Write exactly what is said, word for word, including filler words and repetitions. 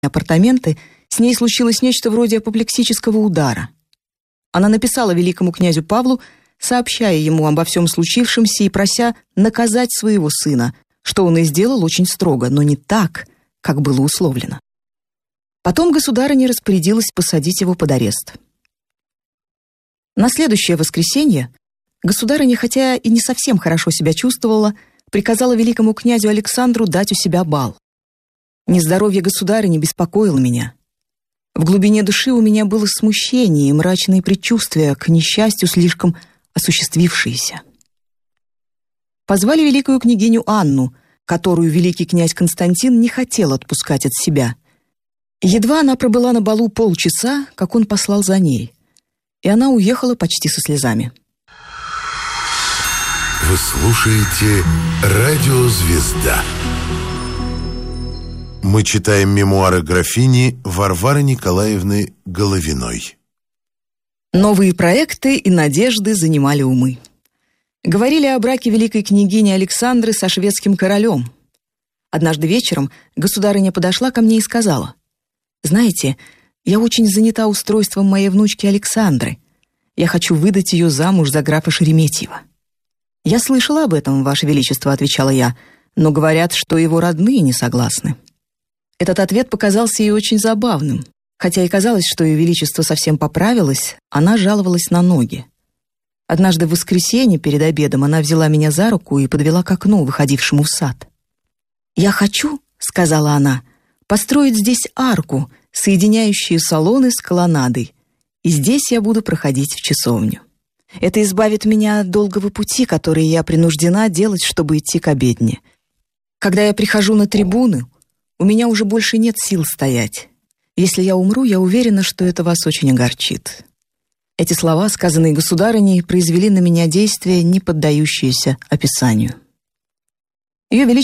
апартаменты, с ней случилось нечто вроде апоплексического удара. Она написала великому князю Павлу, сообщая ему обо всем случившемся и прося наказать своего сына, что он и сделал очень строго, но не так, как было условлено. Потом государыня распорядилась посадить его под арест. На следующее воскресенье государыня, хотя и не совсем хорошо себя чувствовала, приказала великому князю Александру дать у себя бал. Нездоровье государыни беспокоило меня. В глубине души у меня было смущение и мрачные предчувствия, к несчастью, слишком осуществившиеся. Позвали великую княгиню Анну, которую великий князь Константин не хотел отпускать от себя. Едва она пробыла на балу полчаса, как он послал за ней, и она уехала почти со слезами. Вы слушаете «Радио Звезда». Мы читаем мемуары графини Варвары Николаевны Головиной. Новые проекты и надежды занимали умы. Говорили о браке великой княгини Александры со шведским королем. Однажды вечером государыня подошла ко мне и сказала: «Знаете, я очень занята устройством моей внучки Александры. Я хочу выдать ее замуж за графа Шереметьева». «Я слышала об этом, Ваше Величество», — отвечала я, «но говорят, что его родные не согласны». Этот ответ показался ей очень забавным. Хотя и казалось, что Ее Величество совсем поправилось, она жаловалась на ноги. Однажды в воскресенье перед обедом она взяла меня за руку и подвела к окну, выходившему в сад. «Я хочу, — сказала она, — построить здесь арку, соединяющую салоны с колоннадой, и здесь я буду проходить в часовню. Это избавит меня от долгого пути, который я принуждена делать, чтобы идти к обедне. Когда я прихожу на трибуны, у меня уже больше нет сил стоять. Если я умру, я уверена, что это вас очень огорчит». Эти слова, сказанные государыней, произвели на меня действие, не поддающееся описанию. Ее Величество